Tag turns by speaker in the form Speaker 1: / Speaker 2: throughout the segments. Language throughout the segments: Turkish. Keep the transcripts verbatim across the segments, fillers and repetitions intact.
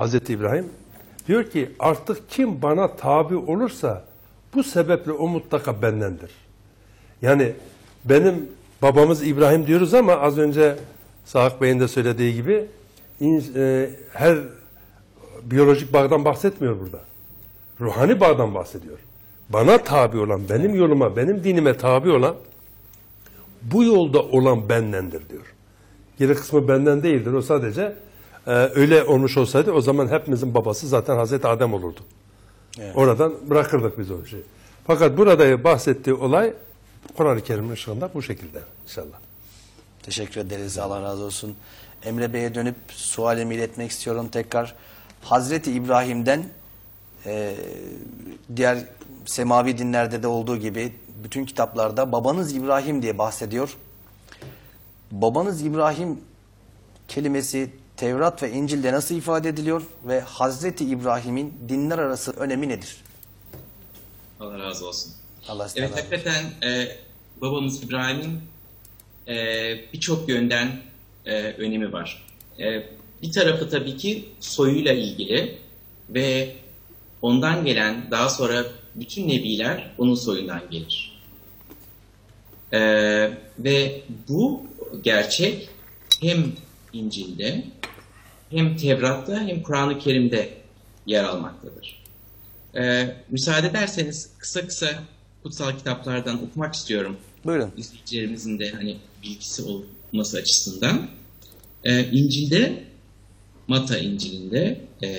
Speaker 1: Hazreti İbrahim diyor ki artık kim bana tabi olursa bu sebeple o mutlaka bendendir. Yani benim babamız İbrahim diyoruz ama az önce Sahak Bey'in de söylediği gibi e, her biyolojik bağdan bahsetmiyor burada. Ruhani bağdan bahsediyor. Bana tabi olan, benim yoluma, benim dinime tabi olan, bu yolda olan bendendir diyor. Geri kısmı benden değildir. O sadece e, öyle olmuş olsaydı o zaman hepimizin babası zaten Hazreti Adem olurdu. Evet. Oradan bırakırdık biz o şeyi. Fakat burada bahsettiği olay Kur'an-ı Kerim'in ışığında bu şekilde inşallah.
Speaker 2: Teşekkür ederiz. Allah razı olsun. Emre Bey'e dönüp sualimi iletmek istiyorum tekrar. Hazreti İbrahim'den e, diğer semavi dinlerde de olduğu gibi bütün kitaplarda babanız İbrahim diye bahsediyor. Babanız İbrahim kelimesi Tevrat ve İncil'de nasıl ifade ediliyor ve Hazreti İbrahim'in dinler arası önemi nedir?
Speaker 3: Allah razı olsun.
Speaker 2: Allah
Speaker 3: evet hakikaten e, babamız İbrahim'in e, birçok yönden e, önemi var. E, bir tarafı tabii ki soyuyla ilgili ve ondan gelen daha sonra bütün nebiler onun soyundan gelir. E, ve bu gerçek hem İncil'de hem Tevrat'ta hem Kur'an-ı Kerim'de yer almaktadır. Ee, müsaade ederseniz kısa kısa kutsal kitaplardan okumak istiyorum.
Speaker 2: Buyurun.
Speaker 3: İzleyicilerimizin de hani bilgisi olması açısından. Ee, İncil'de, Matta İncil'inde e,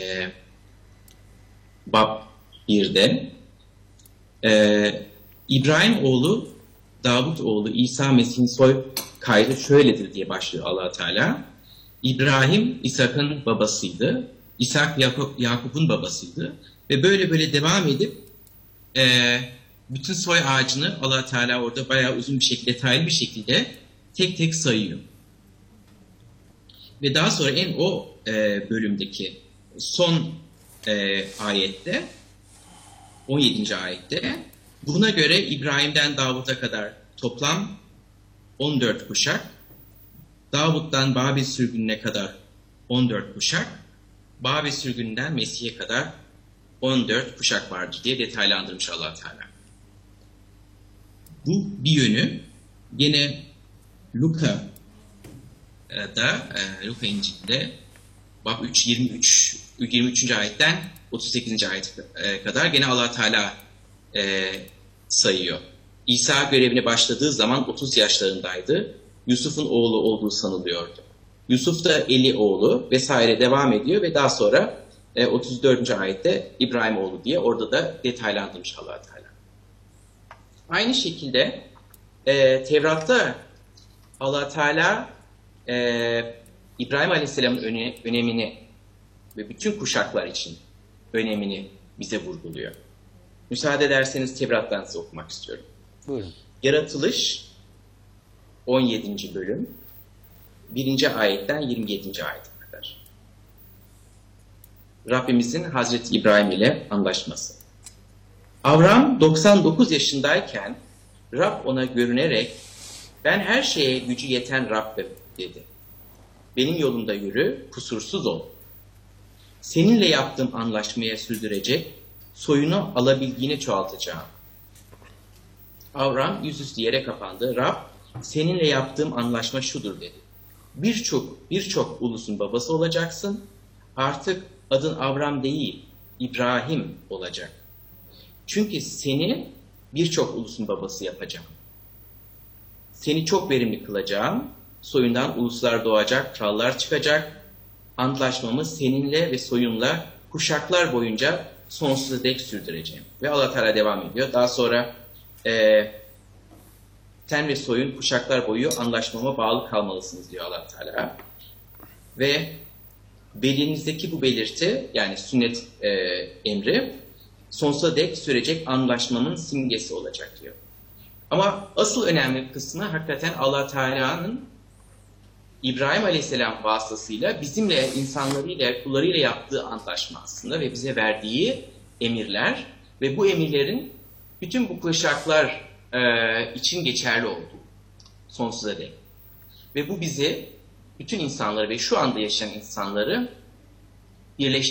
Speaker 3: Bab bir'de e, İbrahim oğlu Davut oğlu İsa Mesih'in soy kaydı şöyledir diye başlıyor Allah Teala. İbrahim İshak'ın babasıydı. İshak Yakup, Yakup'un babasıydı. Ve böyle böyle devam edip e, bütün soy ağacını Allah Teala orada bayağı uzun bir şekilde, detaylı bir şekilde tek tek sayıyor. Ve daha sonra en o e, bölümdeki son e, ayette, on yedinci ayette, buna göre İbrahim'den Davut'a kadar toplam on dört kuşak, Davut'tan Babil sürgününe kadar on dört kuşak, Babil sürgününden Mesih'e kadar on dört kuşak vardır diye detaylandırmış Allah Teala. Bu bir yönü. Gene Luka'da, Luka İncil'de Bab üç, yirmi üç, yirmi üçüncü ayetten otuz sekizinci ayete kadar gene Allah Teala e, sayıyor. İsa görevine başladığı zaman otuz yaşlarındaydı. Yusuf'un oğlu olduğu sanılıyordu. Yusuf da Eli oğlu vesaire devam ediyor ve daha sonra e, otuz dördüncü ayette İbrahim oğlu diye orada da detaylandırmış Allah Teala. Aynı şekilde e, Tevrat'ta Allah Teala e, İbrahim Aleyhisselam'ın öne, önemini ve bütün kuşaklar için önemini bize vurguluyor. Müsaade ederseniz Tevrat'tan size okumak istiyorum.
Speaker 2: Buyurun.
Speaker 3: Yaratılış on yedinci bölüm birinci ayetten yirmi yedinci ayete kadar. Rabbimizin Hazreti İbrahim ile anlaşması. Avram doksan dokuz yaşındayken Rab ona görünerek ben her şeye gücü yeten Rabbim dedi. Benim yolumda yürü, kusursuz ol. Seninle yaptığım anlaşmaya sürdürecek, soyunu alabildiğini çoğaltacağım. Avram yüzüstü yere kapandı. Rab seninle yaptığım anlaşma şudur dedi. Birçok birçok ulusun babası olacaksın. Artık adın Avram değil, İbrahim olacak. Çünkü seni birçok ulusun babası yapacağım. Seni çok verimli kılacağım. Soyundan uluslar doğacak, krallar çıkacak. Antlaşmamı seninle ve soyunla kuşaklar boyunca sonsuza dek sürdüreceğim. Ve Allah Teala devam ediyor. Daha sonra e, sen ve soyun kuşaklar boyu anlaşmama bağlı kalmalısınız diyor Allah Teala. Ve belinizdeki bu belirti yani sünnet e, emri sonsuza dek sürecek anlaşmamın simgesi olacak diyor. Ama asıl önemli kısmı hakikaten Allah Teala'nın İbrahim Aleyhisselam vasıtasıyla bizimle, insanlarıyla, kullarıyla yaptığı antlaşma aslında ve bize verdiği emirler ve bu emirlerin bütün bu kuşaklar e, için geçerli olduğu sonsuza dek. Ve bu bizi, bütün insanları ve şu anda yaşayan insanları birleştirdiği